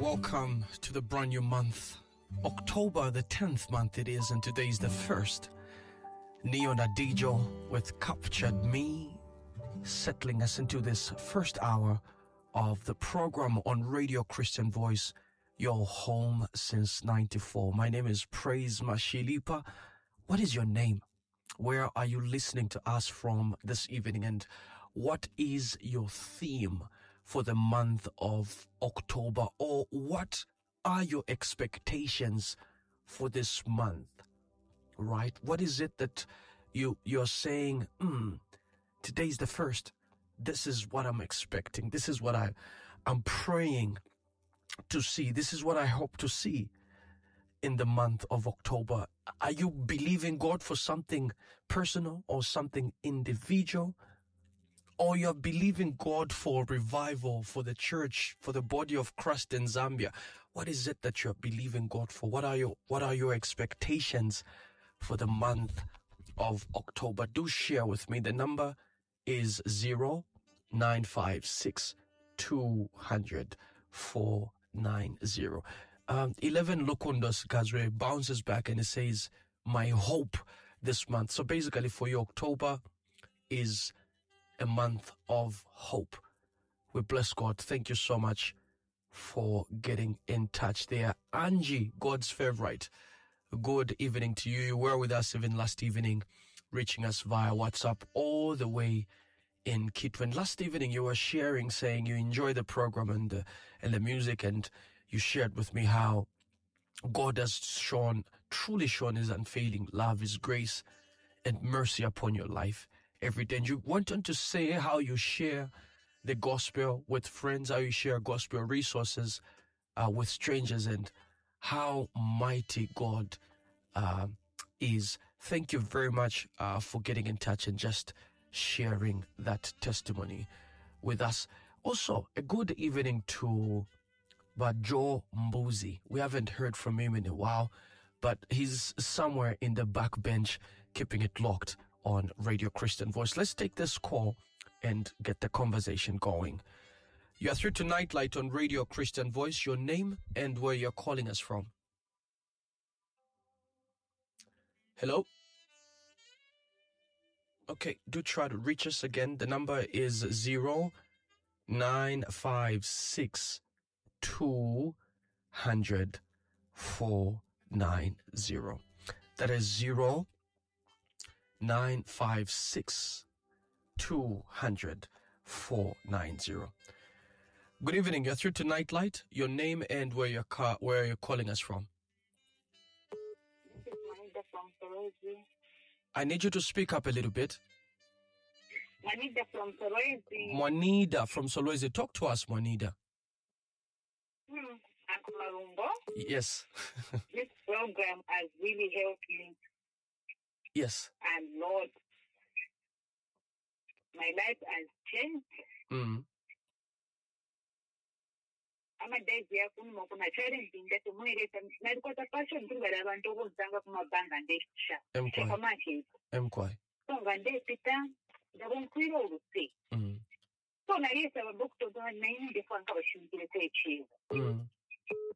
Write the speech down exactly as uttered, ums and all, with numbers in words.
welcome to the brand new month. October, the tenth month it is, and today is the first. Neon Adijo with Captured Me, settling us into this first hour of the program on Radio Christian Voice, your home since ninety-four. My name is Praise Mashilipa. What is your name? Where are you listening to us from this evening? And what is your theme for the month of October? Or what are your expectations for this month? Right? What is it that you, you're saying, hmm, today's the first. This is what I'm expecting. This is what I, I'm praying to see. This is what I hope to see in the month of October. Are you believing God for something personal or something individual? Or you're believing God for revival, for the church, for the body of Christ in Zambia? What is it that you're believing God for? What are your, what are your expectations for the month of October? Do share with me. The number is zero nine five six two hundred four nine zero. Um, eleven Lukundos Gazre bounces back and it says, my hope this month. So basically for you, October is a month of hope. We bless God. Thank you so much for getting in touch there. Angie, God's favorite. Good evening to you. You were with us even last evening, reaching us via WhatsApp all the way in Kitwen. Last evening you were sharing, saying you enjoy the program and the, and the music, and you shared with me how God has shown, truly shown his unfailing love, his grace and mercy upon your life every day. And you went on to say how you share the gospel with friends, how you share gospel resources uh, with strangers, and how mighty God uh, is. Thank you very much uh, for getting in touch and just sharing that testimony with us. Also, a good evening to but Joe Mbuzi. We haven't heard from him in a while, but he's somewhere in the back bench keeping it locked on Radio Christian Voice. Let's take this call and get the conversation going. You are through to Nightlight on Radio Christian Voice. Your name and where you're calling us from. Hello? Okay, do try to reach us again. The number is zero nine five six two hundred four nine zero. That is zero nine five six two hundred four nine zero. Good evening. You're through to Nightlight. Your name and where you're ca- where you're calling us from. This is Manida from Sorority. I need you to speak up a little bit. Manida from Sorority. Monida from Solwezi. Talk to us, Monida. Hmm. Akumarumbo. Yes. This program has really helped me. Yes. And Lord, my life has changed. Mm. I'm a day here from Mokuna challenging that to me. Medical passion to where I want to go down from a bang and they shut. Mkwai. Mkwai. So when they sit down, they won't clear all the thing. Mm. So now, yes, I will book to the name different questions in the page. Mm.